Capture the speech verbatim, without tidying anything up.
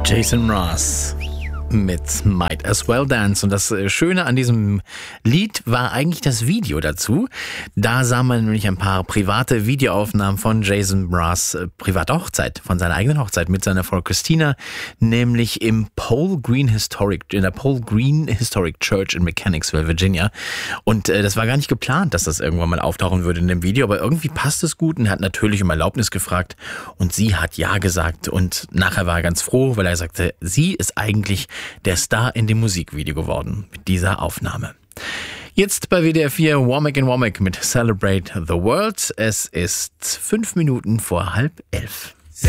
Jason Mraz mit Might As Well Dance. Und das Schöne an diesem Lied war eigentlich das Video dazu. Da sah man nämlich ein paar private Videoaufnahmen von Jason Mraz private Hochzeit, von seiner eigenen Hochzeit mit seiner Frau Christina, nämlich im Pole Green Historic, in der Pole Green Historic Church in Mechanicsville, Virginia. Und äh, das war gar nicht geplant, dass das irgendwann mal auftauchen würde in dem Video, aber irgendwie passt es gut und er hat natürlich um Erlaubnis gefragt und sie hat ja gesagt und nachher war er ganz froh, weil er sagte, sie ist eigentlich der Star in dem Musikvideo geworden mit dieser Aufnahme. Jetzt bei W D R vier Womack and Womack mit Celebrate the World. Es ist fünf Minuten vor halb elf.